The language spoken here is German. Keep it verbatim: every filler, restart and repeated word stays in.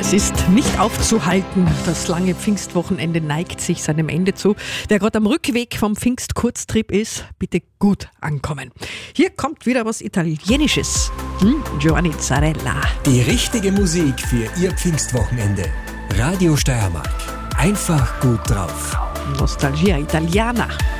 Es ist nicht aufzuhalten. Das lange Pfingstwochenende neigt sich seinem Ende zu. Wer gerade am Rückweg vom Pfingstkurztrip ist, bitte gut ankommen. Hier kommt wieder was Italienisches. Hm? Giovanni Zarella. Die richtige Musik für Ihr Pfingstwochenende. Radio Steiermark. Einfach gut drauf. Nostalgia Italiana.